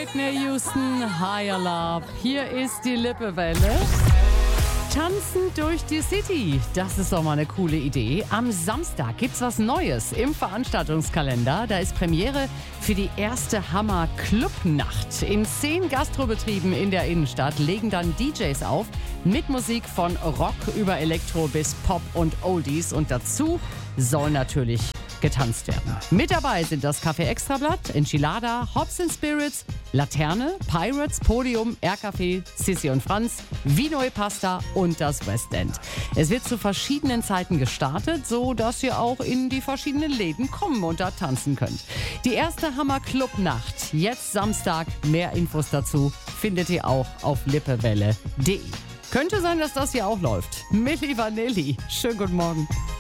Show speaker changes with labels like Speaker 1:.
Speaker 1: Whitney Houston, Higher Love. Hier ist die Lippewelle. Tanzen durch die City, das ist doch mal eine coole Idee. Am Samstag gibt's was Neues im Veranstaltungskalender. Da ist Premiere für die erste Hammer-Club-Nacht. In 10 Gastrobetrieben in der Innenstadt legen dann DJs auf mit Musik von Rock über Elektro bis Pop und Oldies. Und dazu soll natürlich getanzt werden. Mit dabei sind das Café Extrablatt, Enchilada, Hops & Spirits, Laterne, Pirates, Podium, Aircafé, Sissi und Franz, Vino e Pasta und das West End. Es wird zu verschiedenen Zeiten gestartet, so dass ihr auch in die verschiedenen Läden kommen und da tanzen könnt. Die erste Hammer-Club-Nacht, jetzt Samstag. Mehr Infos dazu findet ihr auch auf lippewelle.de. Könnte sein, dass das hier auch läuft. Milli Vanilli. Schönen guten Morgen.